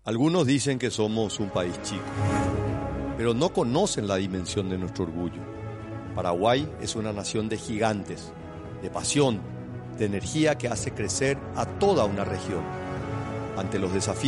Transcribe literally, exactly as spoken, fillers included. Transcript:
Algunos dicen que somos un país chico, pero no conocen la dimensión de nuestro orgullo. Paraguay es una nación de gigantes, de pasión, de energía que hace crecer a toda una región. Ante los desafíos